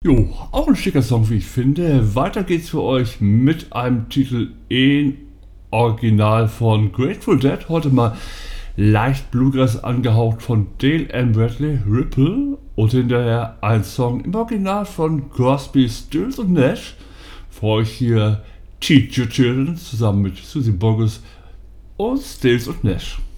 Jo, auch ein schicker Song, wie ich finde. Weiter geht's für euch mit einem Titel in Original von Grateful Dead. Heute mal leicht Bluegrass angehaucht von Dale Ann Bradley, Ripple. Und hinterher ein Song im Original von Crosby, Stills und Nash. Für euch hier Teach Your Children zusammen mit Susie Boggess und Stills und Nash.